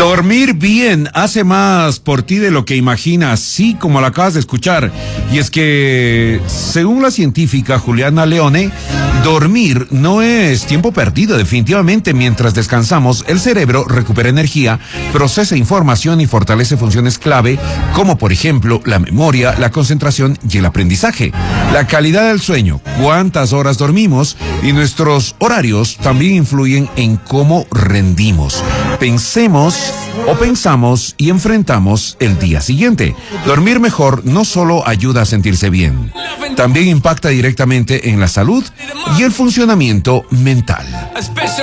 Dormir bien hace más por ti de lo que imaginas, sí, como lo acabas de escuchar. Y es que, según la científica Juliana Leone, dormir no es tiempo perdido. Definitivamente, mientras descansamos, el cerebro recupera energía, procesa información y fortalece funciones clave, como por ejemplo la memoria, la concentración y el aprendizaje. La calidad del sueño, cuántas horas dormimos y nuestros horarios también influyen en cómo rendimos. Pensamos y enfrentamos el día siguiente. Dormir mejor no solo ayuda a sentirse bien, también impacta directamente en la salud y el funcionamiento mental.